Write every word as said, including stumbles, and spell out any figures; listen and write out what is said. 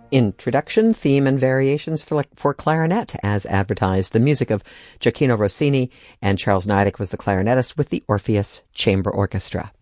Introduction, theme, and variations for, for clarinet as advertised. The music of Gioacchino Rossini, and Charles Niedek was the clarinetist with the Orpheus Chamber Orchestra.